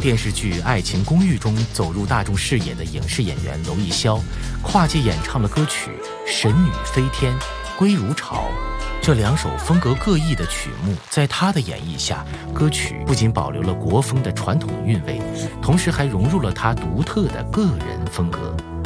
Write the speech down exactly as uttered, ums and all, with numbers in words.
电视剧《爱情公寓》中走入大众视野的影视演员娄艺潇，跨界演唱了歌曲《神女飞天》《归如潮》。这两首风格各异的曲目，在他的演绎下，歌曲不仅保留了国风的传统韵味，同时还融入了他独特的个人风格。